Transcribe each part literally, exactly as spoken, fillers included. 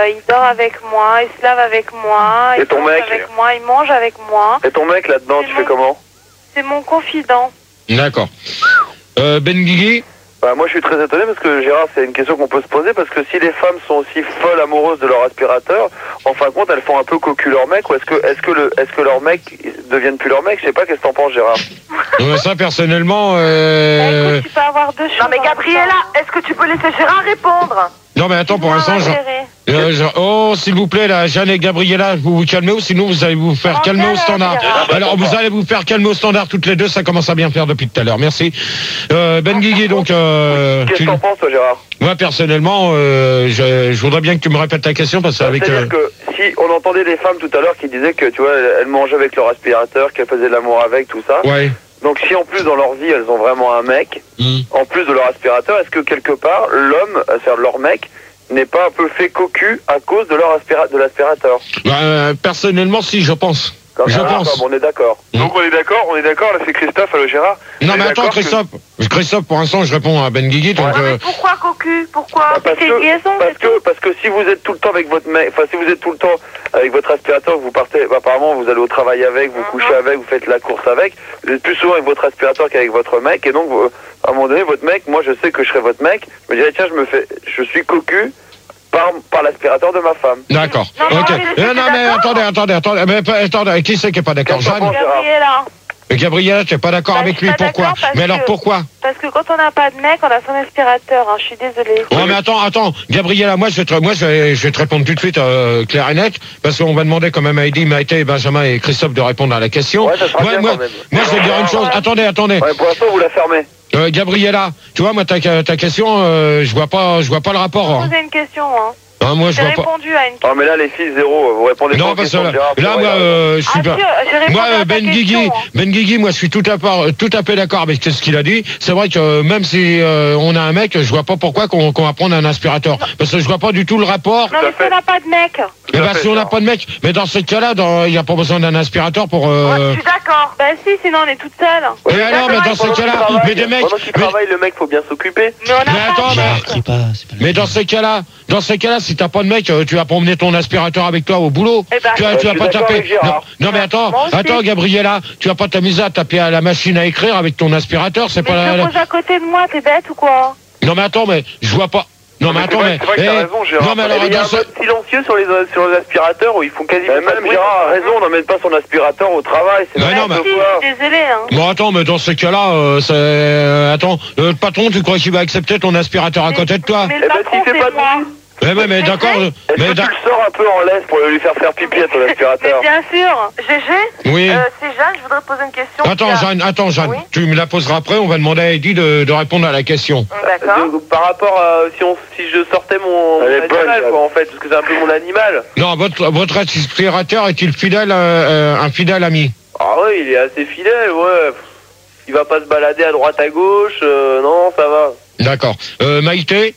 euh, il dort avec moi, il se lave avec moi, Et il ton mange mec avec moi, il mange avec moi. Et ton mec là-dedans, C'est tu mon- fais comment? C'est mon confident. D'accord. Euh, Ben Guigui? Bah, moi je suis très étonné parce que Gérard, c'est une question qu'on peut se poser parce que si les femmes sont aussi folles amoureuses de leur aspirateur, en fin de compte elles font un peu cocu leur mec, ou est-ce que est-ce que le est-ce que leur mec deviennent plus leur mec? Je sais pas, qu'est-ce que t'en penses Gérard? Non, mais ça, personnellement... Bah, Euh... écoute, tu peux avoir deux choses. Non mais en même Gabriella, temps. est-ce que tu peux laisser Gérard répondre? Non, mais attends, pour Non, l'instant... ma je- chérie. Euh, je- Oh, s'il vous plaît, là, Jeanne et Gabriella, vous vous calmez ou sinon vous allez vous faire Comment calmer ça, au là, standard. Gérard ? Alors, vous allez vous faire calmer au standard toutes les deux, ça commence à bien faire depuis tout à l'heure. Merci. Euh, Ben Guigui, donc... Euh, Qu'est-ce tu- que t'en penses toi Gérard? Moi, personnellement, euh, je, je voudrais bien que tu me répètes ta question parce qu'avec... C'est-à-dire Euh... que si on entendait des femmes tout à l'heure qui disaient que tu vois elles, elles mangeaient avec leur aspirateur, qu'elles faisaient de l'amour avec, tout ça. Ouais. Donc si en plus dans leur vie elles ont vraiment un mec, Hmm. en plus de leur aspirateur, est-ce que quelque part l'homme, c'est-à-dire leur mec, n'est pas un peu fait cocu à cause de leur aspira de l'aspirateur? Bah, euh, personnellement, si, je pense. Comme Je ça, pense. On est d'accord. Mm. Donc on est d'accord, on est d'accord, là c'est Christophe, allô Gérard. Non, On est mais attends, d'accord que- Christophe. Christophe, pour l'instant, je réponds à Ben Guigui, donc... Ouais. Non mais euh, pourquoi cocu? Pourquoi? Bah, parce, C'est une que, liaison, parce, c'est que, tout. parce que si vous êtes tout le temps avec votre mec, enfin si vous êtes tout le temps avec votre aspirateur, que vous partez, bah, apparemment vous allez au travail avec, vous Mhm. couchez avec, vous faites la course avec, vous êtes plus souvent avec votre aspirateur qu'avec votre mec, et donc vous- à un moment donné, votre mec, moi je sais que je serai votre mec, je me dirais tiens, je me fais, je suis cocu par, par l'aspirateur de ma femme. D'accord. Non, Ok. non, mais Euh, non, mais d'accord. attendez, attendez, attendez. Mais, pas- attendez, qui c'est qui est pas d'accord? Qu'est-ce que t'en Jeanne? penses, Gérard? Gabriella. Et Gabriella, tu n'es pas d'accord Bah, avec je suis lui, pas pourquoi? d'accord parce Mais alors que- pourquoi? Parce que quand on n'a pas de mec, on a son aspirateur, hein, je suis désolée. Ouais, mais attends, attends, Gabriella, moi je vais te, moi, je vais, je vais te répondre tout de suite euh, clair et net, parce qu'on va demander quand même à Heidi, Maïté, Benjamin et Christophe de répondre à la question. Ouais, ça sera moi, bien moi, quand même. moi, je vais dire une chose. Attendez, attendez. Ouais, pour l'instant vous la fermez. Euh, Gabriella, tu vois, moi ta, ta question, euh, je vois pas, je vois pas le rapport. Hein. Posez une question, hein. Hein, moi je J'ai vois pas. répondu à une question. Ah mais là les filles zéro, vous répondez pas Non, aux parce que questions là, de Gérard, là, c'est moi, vrai. euh, je suis Ah, pas. sûr, j'ai répondu Moi, à euh, ta Ben question, Guigui, hein. Ben Guigui, moi, je suis tout à, part, tout à fait d'accord avec ce qu'il a dit. C'est vrai que euh, même si euh, on a un mec, je vois pas pourquoi qu'on qu'on va prendre un aspirateur. Parce que je vois pas du tout le rapport. Non, mais si on n'a pas de mec. Eh ben, à fait, si on n'a Gérard. pas de mec, mais dans ce cas-là, dans- il n'y a pas besoin d'un aspirateur pour. Ouais, Euh... je suis d'accord. Bah si, sinon on est toute seule. Et alors, mais dans ce Pendant qu'il cas-là, travaille, mais des mecs. Pendant qu'il mais- travaille, le mec faut bien s'occuper. Mais on n'a Mais pas attends, de mais- mec. Crie pas, c'est pas le Mais dans ces cas-là, dans ces cas-là, si t'as pas de mec, euh, tu vas promener ton aspirateur avec toi au boulot. Eh ben, tu vas, Ouais, tu vas je pas suis d'accord taper. avec Gérard. Non, non, mais attends, Moi aussi. attends, Gabriella, tu vas pas t'amuser à taper à la machine à écrire avec ton aspirateur, c'est Mais pas je la. le pose à côté de moi, t'es bête ou quoi? Non, mais attends, mais je vois pas. Non, mais c'est attends, vrai, mais. c'est vrai que eh, t'as raison, Gérard. non, mais alors, il y a dans un ce- mode silencieux sur les, sur les aspirateurs où ils font quasiment pas de bruit. Même Gérard a raison, on n'emmène pas son aspirateur au travail. C'est Ouais, non, n'importe Si, quoi. je suis désolée, hein. Bon, attends, mais dans ce cas-là, euh, c'est. euh, attends, le patron, tu crois qu'il va accepter ton aspirateur à côté de toi? Mais Eh le ben, patron, s'il fait c'est pas de moi. bruit. Ouais, ouais, mais d'accord. Est-ce Mais que tu d'ac- le sors un peu en laisse pour lui faire faire pipi à ton Mais aspirateur? bien sûr. Gégé, Oui. euh, c'est Jeanne, je voudrais poser une question. Attends, Là. Jeanne, attends, Jeanne. Oui. Tu me la poseras après, on va demander à Eddie de, de répondre à la question. D'accord. Donc, par rapport à si, on, si je sortais mon, Elle mon est bonne, animal, Jeanne. quoi, en fait, parce que c'est un peu mon animal. Non, votre, votre aspirateur est-il fidèle, euh, euh, un fidèle ami? Ah ouais, il est assez fidèle, ouais. Il va pas se balader à droite à gauche, euh, non, ça va. D'accord. Euh, Maïté?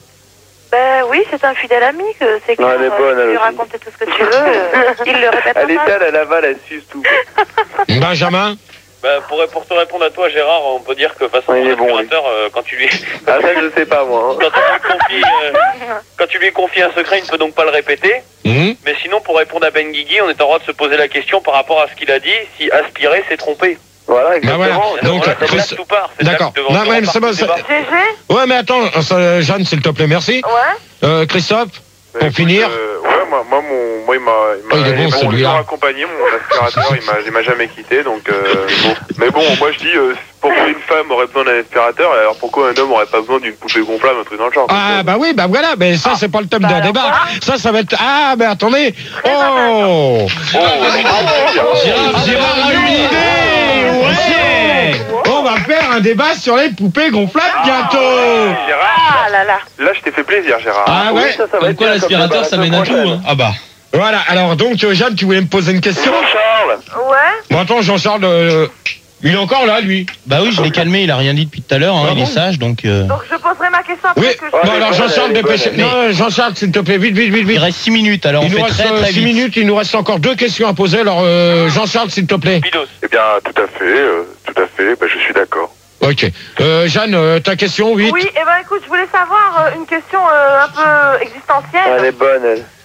Ben oui, c'est un fidèle ami que c'est clair. Non, elle est bonne, Tu elle lui aussi. raconter tout ce que tu veux. euh, il le répète Elle est pas. telle, elle avale, elle suce tout. Benjamin? Bah, pour, pour te répondre à toi, Gérard, on peut dire que façon Ouais, il est bon, aspirateur, euh, quand tu lui Ah ça, je sais pas, moi. hein. quand tu lui confies, euh, quand tu lui confies un secret, il ne peut donc pas le répéter. Mhm. Mais sinon, pour répondre à Ben Guigui, on est en droit de se poser la question par rapport à ce qu'il a dit, si aspirer, c'est tromper. Voilà, Bah exactement. voilà. Donc, Voilà, c'est là Chris- que tout part. C'est là D'accord. que Non, devant- mais devant c'est bon, part c'est- tout débat. Gégé, Ouais, mais attends, euh, Jeanne, s'il te plaît, merci. ouais. Euh, Christophe? Bah, Pour écoute, finir. euh, ouais, moi, moi, mon, moi, il m'a, il m'a, Oh, il est bon, il m'a celui-là. toujours accompagné, mon aspirateur, il m'a, il m'a jamais quitté, donc, euh, bon. Mais bon, moi, je dis, euh, pourquoi une femme aurait besoin d'un aspirateur, alors pourquoi un homme aurait pas besoin d'une poupée gonflable, un truc dans le genre? Ah, bah oui, bah voilà, mais ça, c'est pas le thème Bah d'un alors débat. voilà. Ça, ça va être. Ah, mais attendez. Oh! Gérard, Gérard a une idée! Ouais! On va faire un débat sur les poupées gonflables bientôt! Gérard, Ah là là. là, je t'ai fait plaisir, Gérard. Ah Oui, ouais? ça, ça va Comme être quoi bien, l'aspirateur comme ça la mène à tout. semaine Hein. Ah bah. Voilà, alors donc, euh, Jeanne, tu voulais me poser une question? Jean-Charles, Ouais. Bon, attends, Jean-Charles, euh, il est encore là, lui. Bah oui, je l'ai calmé, il a rien dit depuis tout à l'heure, hein, Ah il bon est sage donc. euh, Donc je poserai ma question après Oui, que je... bon, elle est alors bonne, Jean-Charles, elle est bonne, dépêche. elle est Non, Jean-Charles, s'il te plaît, vite, vite, vite, Il vite. reste six minutes, alors on Il nous fait reste très très six vite. minutes, il nous reste encore deux questions à poser. Alors, euh, Jean-Charles, s'il te plaît. Pidos. Eh bien, tout à fait, euh, tout à fait, bah, je suis d'accord. Ok. Euh, Jeanne, euh, ta question, vite. Oui, et ben écoute, je voulais savoir euh, une question euh, un peu existentielle. elle est bonne, elle.